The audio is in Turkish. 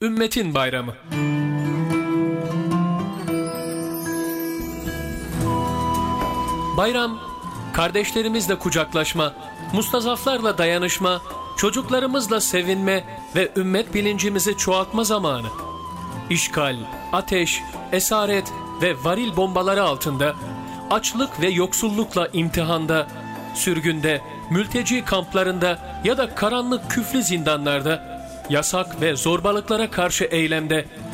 Ümmetin bayramı. Bayram, kardeşlerimizle kucaklaşma, mustazaflarla dayanışma, çocuklarımızla sevinme ve ümmet bilincimizi çoğaltma zamanı. İşgal, ateş, esaret ve varil bombaları altında, açlık ve yoksullukla imtihanda, sürgünde, mülteci kamplarında ya da karanlık küflü zindanlarda, yasak ve zorbalıklara karşı eylemde,